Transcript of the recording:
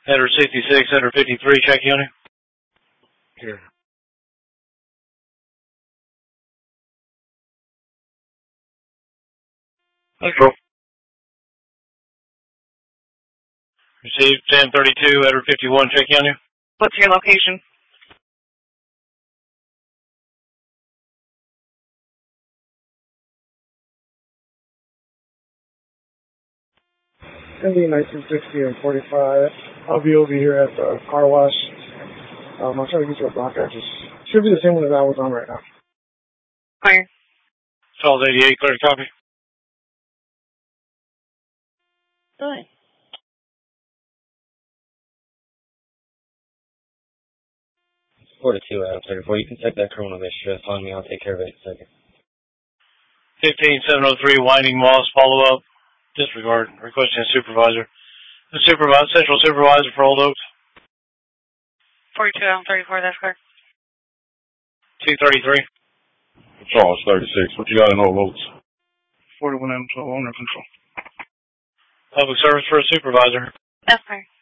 Header 66, header 53, check unit. Here. Control. Received, Sam 32, header 51, check unit. What's your location? MD 1960 and 45. I'll be over here at the car wash. I'll try to get you a block address. Should be the same one that I was on right now. Clear. Charles 88, clear to copy. Good. 42 out of 34. You can check that criminal history on me. I'll take care of it in a second. 15703, Winding Moss, follow up. Disregard. Requesting a supervisor. The central supervisor for Old Oaks. 42 out of 34, that's correct. 233. Charles 36. What you got in Old Oaks? 41 M12 owner control. Public service for a supervisor. That's correct.